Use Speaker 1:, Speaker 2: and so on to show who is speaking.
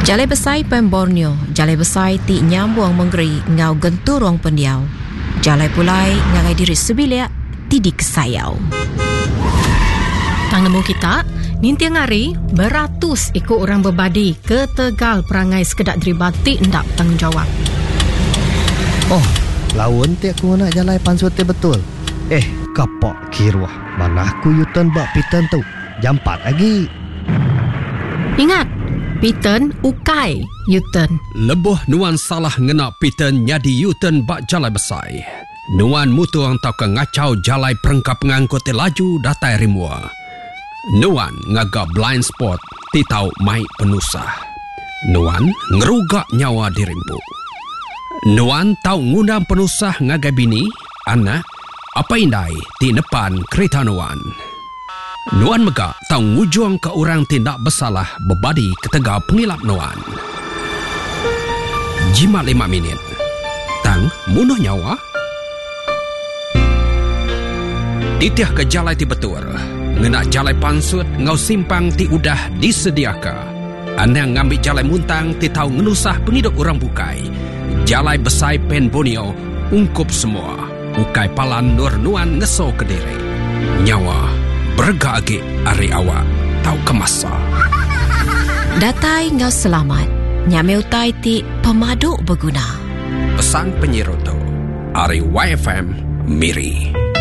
Speaker 1: Jalai besai pen Borneo, jalai besai ti nyambuang menggeri ngau genturong pendiau. Jalai pulai ngagai diri sebiliak ti di kesayau.
Speaker 2: Tang nemu kita, nintiang hari beratus ikut orang berbadi ke Tegal perangai sekedak deribati ndak tanggungjawab.
Speaker 3: Oh, lawan ti aku nak jalai pansut ti betul. Kapok kirwah. Mana aku yutan bak pitan tu. Jam 4 lagi.
Speaker 2: Ingat, Piten ukai Yuten.
Speaker 4: Lebuh nuan salah ngena Piten nyadi Yuten bak jalai besai. Nuan mutuang tau ke ngacau jalai perengkap ngangkut laju datai rimua. Nuan ngagak blind spot ti tau mai penusah. Nuan ngerugak nyawa dirimpu. Nuan tau ngundang penusah ngagai bini, anak, apa indai ti depan kereta Nuan. Nuan megak tau ngujuang ke orang tindak bersalah berbadi ketega pengilap Nuan. Jimat 5 minit. Tang munuh nyawa. Titiah ke jalai ti betul. Ngenak jalai pansut ngau simpang ti udah disediaka. Anang ngambil jalai muntang ti tau ngenusah penghidup orang bukai. Jalai besai pen Borneo ungkup semua. Ukai palan Nur Nuan ngeso ke diri. Nyawa bergagi ari awak tau kemasa.
Speaker 1: Datai ngau selamat. Nyame utai ti pemaduk berguna.
Speaker 4: Pesan penyirutu Ari YFM Miri.